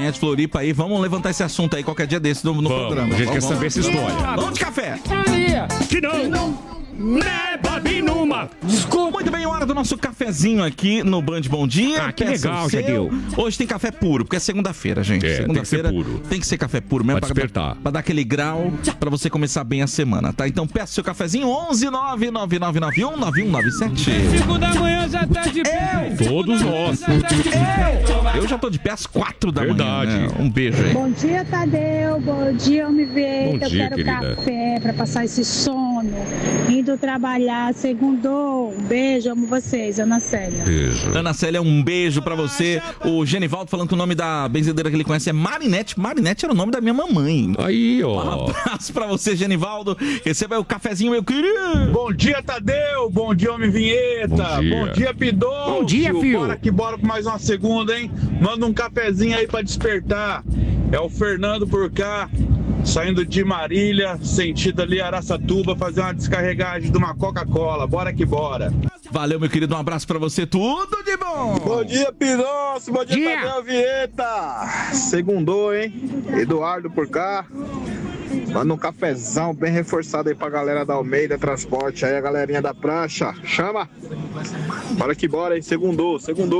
Quem é de Floripa aí, vamos levantar esse assunto aí qualquer dia desse no programa. A gente quer saber essa história. Vamos de café. Que não. Né, Babi Numa. Desculpa. Muito bem, hora do nosso cafezinho aqui no Band Bom Dia. Ah, que legal, Jadeu. Hoje tem café puro, porque é segunda-feira, gente. Tem que ser puro. Tem que ser café puro mesmo. Pra despertar. Pra dar aquele grau, pra você começar bem a semana, tá? Então peça seu cafezinho, 11-99991-9197. 5 da manhã já tá de pé. Todos nós. Eu já tô de pé às 4 da Verdade. manhã. Né? Um beijo aí. Bom dia, Tadeu. Bom dia, Homem. Bom Eu dia, quero querida. café pra passar esse sono. Indo trabalhar, segundou. Um beijo, amo vocês, Ana Célia. Beijo. Ana Célia, um beijo pra você. O Genivaldo falando que o nome da benzedeira que ele conhece é Marinette. Marinette era o nome da minha mamãe. Aí, Um ó. abraço pra você, Genivaldo. Receba aí o cafezinho, meu querido. Bom dia, Tadeu. Bom dia, Homem Vinheta. Bom dia. Pidoncio. Bom dia, filho. Bora que bora com mais uma segunda, hein? Manda um cafezinho aí pra despertar. É o Fernando por cá, saindo de Marília, sentido ali Araçatuba, fazer uma descarregagem de uma Coca-Cola. Bora que bora. Valeu, meu querido. Um abraço pra você. Tudo de bom. Bom dia, Pidoncio. Bom dia, Tadeu Vinheta. Segundou, hein? Eduardo por cá. Manda um cafezão bem reforçado aí pra galera da Almeida Transporte. Aí a galerinha da prancha. Chama. Bora que bora, hein? Segundou.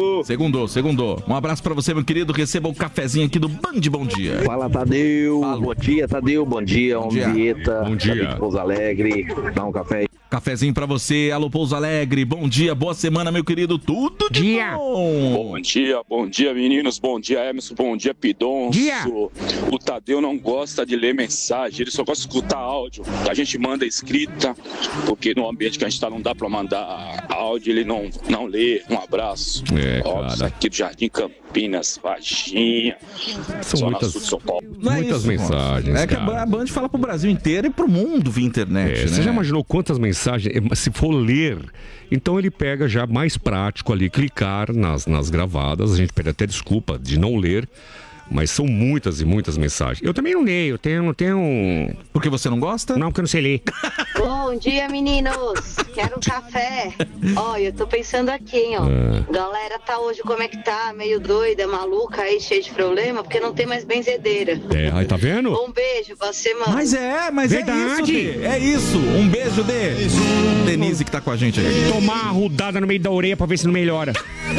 Segundou. Um abraço pra você, meu querido. Receba o cafezinho aqui do Band Bom Dia. Fala, Tadeu. Bom dia, Tadeu. Bom dia, Homem Vinheta. Bom dia. David Pouso Alegre. Dá um café aí. Cafezinho pra você. Alô, Pouso Alegre. Bom dia, boa semana, meu querido. Tudo de bom. Bom dia, meninos. Bom dia, Emerson. Bom dia, Pidoncio. O Tadeu não gosta de ler mensagem, ele só gosta de escutar áudio. A gente manda escrita, porque no ambiente que a gente tá não dá pra mandar áudio, ele não lê. Um abraço. Cara. Aqui do Jardim Campinas, Varginha. São muitas, Sul de São Paulo. Não é muitas isso, mensagens, É que cara. a Band fala pro Brasil inteiro e pro mundo via internet, né? Você já imaginou quantas mensagens? Se for ler, então ele pega já mais prático ali, clicar nas gravadas. A gente pede até desculpa de não ler, mas são muitas e muitas mensagens. Eu também não leio, não tenho... Porque você não gosta? Não, porque eu não sei ler. Bom dia, meninos. Quero um café. Ó, eu tô pensando aqui, hein, ó. Galera tá hoje, como é que tá? Meio doida, maluca aí, cheia de problema, porque não tem mais benzedeira. Aí tá vendo? Um beijo, boa semana. Mas Verdade. é isso. Um beijo, Denise, que tá com a gente aí. Tomar uma rodada no meio da orelha pra ver se não melhora.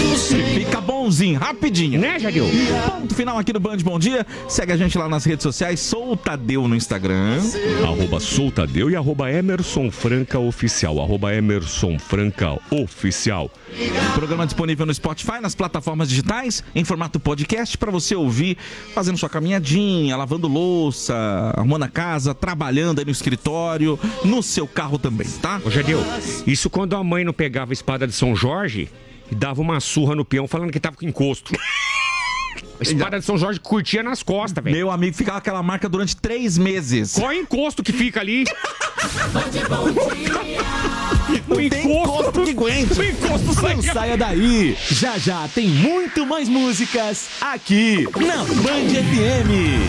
Fica bonzinho, rapidinho. Né, Jadeu? Ponto final aqui do Band Bom Dia. Segue a gente lá nas redes sociais. Sou o Tadeu no Instagram. @soutadeu e @Emerson Franca Oficial. @Emerson Franca Oficial. Programa disponível no Spotify, nas plataformas digitais, em formato podcast, pra você ouvir fazendo sua caminhadinha, lavando louça, arrumando a casa, trabalhando aí no escritório, no seu carro também, tá? Ô, Jadeu, isso quando a mãe não pegava a espada de São Jorge e dava uma surra no peão falando que tava com encosto. A espada de São Jorge curtia nas costas, velho. Meu amigo, ficava aquela marca durante 3 meses. Qual é o encosto que fica ali? Não tem encosto que aguente. O encosto sai. Não saia daí. Já já tem muito mais músicas aqui na Band FM.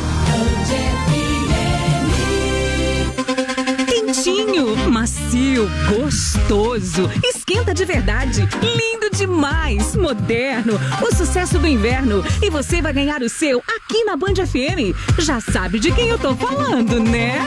Quentinho, macio, gostoso, esquenta de verdade, lindo demais, moderno, o sucesso do inverno. E você vai ganhar o seu aqui na Band FM. Já sabe de quem eu tô falando, né?